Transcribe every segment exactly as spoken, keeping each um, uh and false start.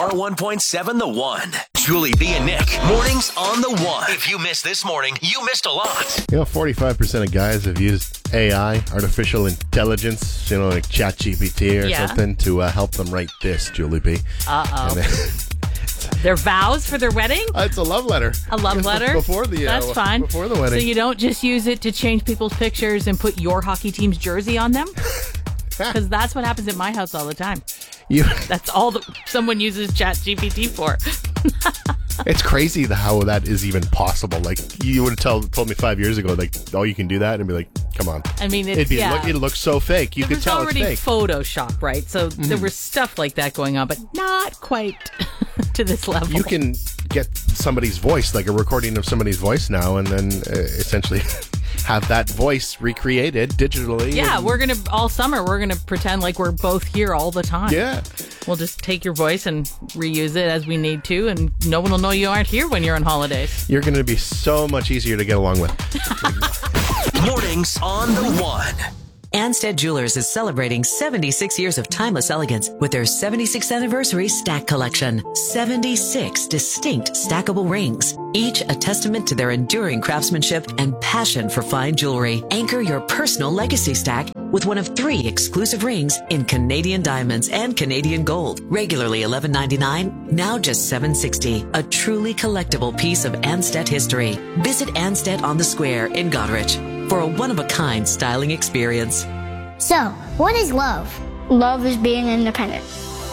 one oh one point seven The One. Julie B and Nick. Mornings on The One. If you missed this morning, you missed a lot. You know, forty-five percent of guys have used A I, artificial intelligence, you know, like ChatGPT or Yeah. something, to uh, help them write this, Julie B. Uh-oh. And, Their vows for their wedding? uh, it's a love letter. A love letter? Before the uh, That's fine. Before the wedding. So you don't just use it to change people's pictures and put your hockey team's jersey on them? Because that's what happens at my house all the time. You, That's all that someone uses ChatGPT for. it's crazy the, how that is even possible. Like, you would have tell, told me five years ago, like, oh, you can do that? And be like, come on. I mean, it's, It'd be, yeah. look, it looks so fake. You it could was tell it's already fake. Photoshop, right? So there was stuff like that going on, but not quite to this level. You can get somebody's voice, like a recording of somebody's voice now, and then uh, essentially have that voice recreated digitally. Yeah, and- we're going to, all summer, we're going to pretend like we're both here all the time. Yeah. We'll just take your voice and reuse it as we need to, and no one will know you aren't here when you're on holidays. You're going to be so much easier to get along with. Mornings on The One. Anstead Jewelers is celebrating seventy-six years of timeless elegance with their seventy-sixth anniversary stack collection. seventy-six distinct stackable rings, each a testament to their enduring craftsmanship and passion for fine jewelry. Anchor your personal legacy stack with one of three exclusive rings in Canadian diamonds and Canadian gold. Regularly eleven ninety-nine, now just seven sixty. A truly collectible piece of Anstead history. Visit Anstead on the Square in Goderich for a one-of-a-kind styling experience. So, what is love? Love is being independent.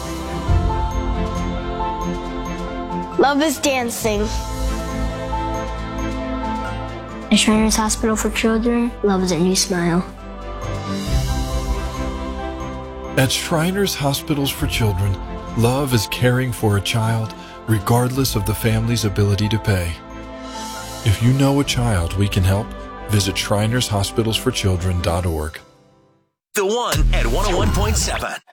Love is dancing. At Shriners Hospital for Children, love is a new smile. At Shriners Hospitals for Children, love is caring for a child regardless of the family's ability to pay. If you know a child we can help, visit shriners hospitals for children dot org. The One at one oh one point seven.